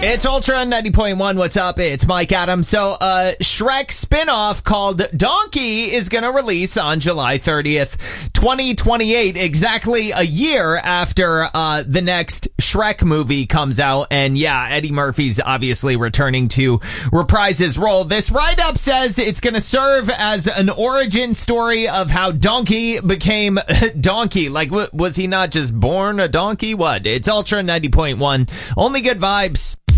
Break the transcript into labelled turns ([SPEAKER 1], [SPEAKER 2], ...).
[SPEAKER 1] It's Ultra 90.1. What's up? It's Mike Adams. So, Shrek spinoff called Donkey is going to release on July 30th, 2028, exactly a year after the next Shrek movie comes out. And yeah, Eddie Murphy's obviously returning to reprise his role. This write-up says it's going to serve as an origin story of how Donkey became Donkey. Like, was he not just born a donkey? What? It's Ultra 90.1. Only good vibes.